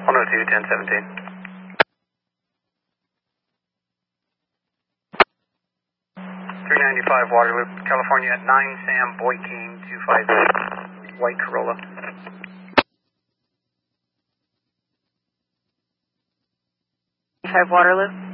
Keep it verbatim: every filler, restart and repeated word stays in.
one oh two, ten seventeen. three ninety-five Waterloo, California at nine Sam Boy King two five eight, white Corolla. five Waterloo.